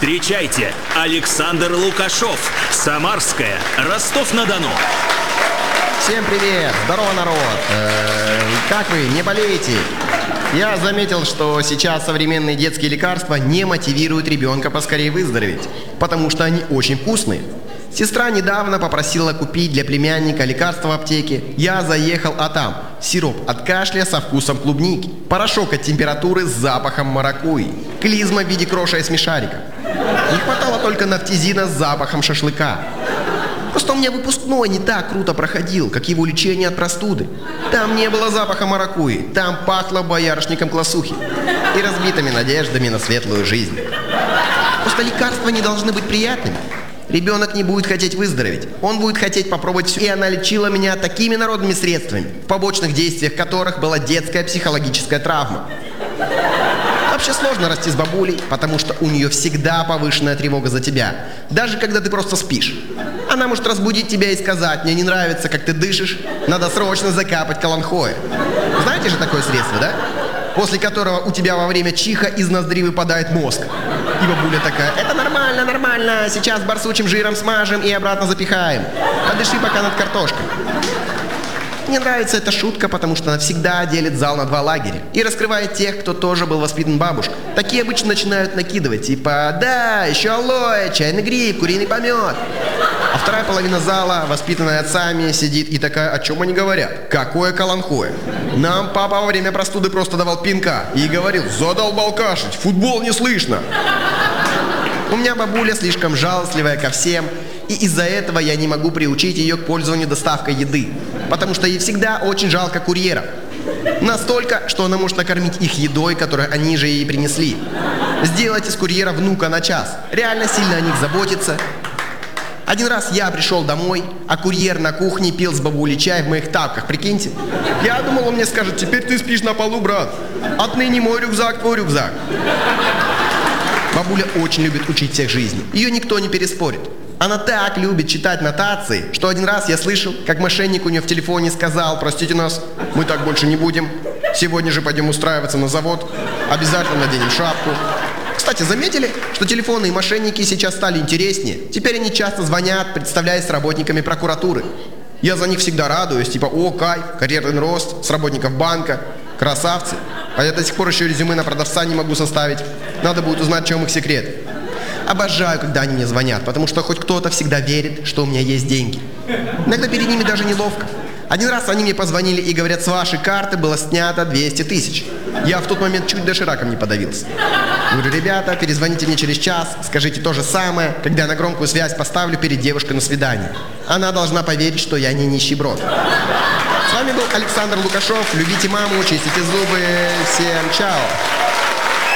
Встречайте, Александр Лукашов, Самарская, Ростов-на-Дону. Всем привет! Здорово, народ! Как вы, не болеете? Я заметил, что сейчас современные детские лекарства не мотивируют ребенка поскорее выздороветь, потому что они очень вкусные. Сестра недавно попросила купить для племянника лекарство в аптеке. Я заехал, а там сироп от кашля со вкусом клубники, порошок от температуры с запахом маракуйи, клизма в виде кроша и смешарика. Не хватало только нафтизина с запахом шашлыка. Просто у меня выпускной не так круто проходил, как его лечение от простуды. Там не было запаха маракуйи, там пахло боярышником классухи и разбитыми надеждами на светлую жизнь. Просто лекарства не должны быть приятными. Ребенок не будет хотеть выздороветь. Он будет хотеть попробовать все. И она лечила меня такими народными средствами, в побочных действиях которых была детская психологическая травма. Вообще сложно расти с бабулей, потому что у нее всегда повышенная тревога за тебя. Даже когда ты просто спишь. Она может разбудить тебя и сказать: мне не нравится, как ты дышишь, надо срочно закапать каланхоэ. Знаете же такое средство, да? После которого у тебя во время чиха из ноздри выпадает мозг. И бабуля такая: это нормально, нормально, сейчас барсучим жиром смажем и обратно запихаем. Подыши пока над картошкой. Мне нравится эта шутка, потому что она всегда делит зал на два лагеря и раскрывает тех, кто тоже был воспитан бабушкой. Такие обычно начинают накидывать, типа: да, еще алоэ, чайный гриб, куриный помет. А вторая половина зала, воспитанная отцами, сидит и такая: о чем они говорят? Какое каланхоэ? Нам папа во время простуды просто давал пинка и говорил: задолбал кашлять, футбол не слышно. У меня бабуля слишком жалостливая ко всем, и из-за этого я не могу приучить ее к пользованию доставкой еды, потому что ей всегда очень жалко курьеров. Настолько, что она может накормить их едой, которую они же ей принесли. Сделать из курьера внука на час. Реально сильно о них заботиться. Один раз я пришел домой, а курьер на кухне пил с бабулей чай в моих тапках, прикиньте. Я думал, он мне скажет: теперь ты спишь на полу, брат. Отныне мой рюкзак твой рюкзак. Бабуля очень любит учить всех жизни. Ее никто не переспорит. Она так любит читать нотации, что один раз я слышал, как мошенник у нее в телефоне сказал: простите нас, мы так больше не будем. Сегодня же пойдем устраиваться на завод. Обязательно наденем шапку. Кстати, заметили, что телефонные мошенники сейчас стали интереснее? Теперь они часто звонят, представляясь работниками прокуратуры. Я за них всегда радуюсь, типа: о, кайф, карьерный рост, с работников банка, красавцы. А я до сих пор еще резюме на продавца не могу составить. Надо будет узнать, в чем их секрет. Обожаю, когда они мне звонят, потому что хоть кто-то всегда верит, что у меня есть деньги. Иногда перед ними даже неловко. Один раз они мне позвонили и говорят: с вашей карты было снято 200 тысяч. Я в тот момент чуть дошираком не подавился. Говорю: ребята, перезвоните мне через час, скажите то же самое, когда я на громкую связь поставлю перед девушкой на свидание. Она должна поверить, что я не нищеброд. С вами был Александр Лукашов. Любите маму, чистите зубы. Всем чао.